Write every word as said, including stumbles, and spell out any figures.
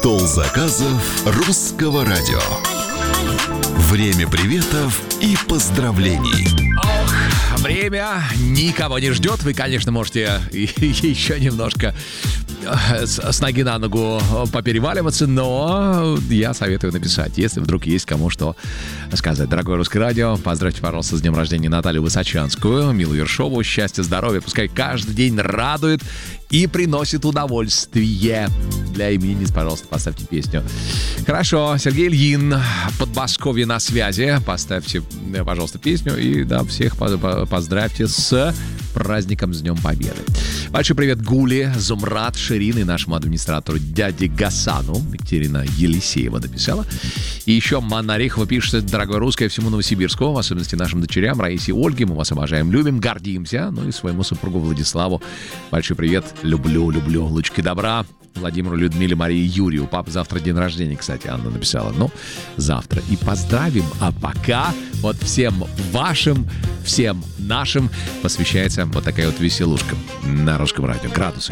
Стол заказов русского радио. Время приветов и поздравлений. Ох, время никого не ждет. Вы, конечно, можете еще немножко с, с ноги на ногу попереваливаться, но я советую написать, если вдруг есть кому что сказать. Дорогое русское радио, поздравьте, пожалуйста, с днем рождения Наталью Высочанскую, Милу Ершову. Счастья, здоровья, пускай каждый день радует и приносит удовольствие. Для именинниц, пожалуйста, поставьте песню. Хорошо, Сергей Ильин, Подмосковье на связи. Поставьте, пожалуйста, песню и, да, всех поздравьте с праздником, с Днем Победы. Большой привет Гуле, Зумрат, Ширин и нашему администратору дяде Гасану. Екатерина Елисеева написала. И еще Манна Орехова пишет: дорогое русское, всему Новосибирску, в особенности нашим дочерям Раисе и Ольге. Мы вас обожаем, любим, гордимся. Ну и своему супругу Владиславу большой привет. Люблю, люблю. Лучки добра. Владимиру, Людмиле, Марии, Юрию. Папа завтра день рождения, кстати, Анна написала. Ну, завтра и поздравим. А пока вот всем вашим, всем нашим посвящается вот такая вот веселушка на Русском радио. Градусы.